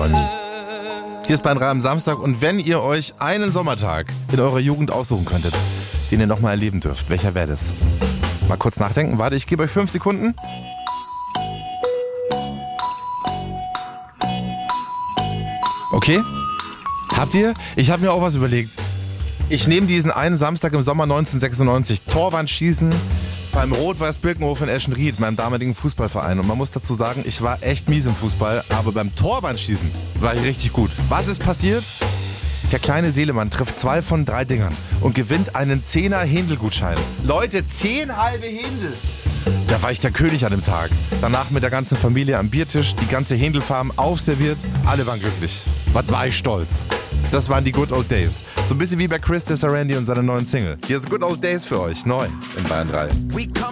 Freunde. Hier ist Bayern 3 am Samstag und wenn ihr euch einen Sommertag in eurer Jugend aussuchen könntet, den ihr nochmal erleben dürft, welcher wäre das? Mal kurz nachdenken. Warte, ich gebe euch 5 Sekunden. Okay? Habt ihr? Ich habe mir auch was überlegt. Ich nehme diesen einen Samstag im Sommer 1996, Torwandschießen beim Rot-Weiß Birkenhof in Eschenried, meinem damaligen Fußballverein. Und man muss dazu sagen, ich war echt mies im Fußball, aber beim Torwandschießen war ich richtig gut. Was ist passiert? Der kleine Seelemann trifft 2 von 3 Dingern und gewinnt einen 10er Händel-Gutschein. Leute, 10 halbe Händel! Da war ich der König an dem Tag. Danach mit der ganzen Familie am Biertisch, die ganze Händelfarm aufserviert. Alle waren glücklich. Was war ich stolz. Das waren die Good Old Days. So ein bisschen wie bei Chris Sarandon und seiner neuen Single. Hier ist Good Old Days für euch, neu in Bayern 3.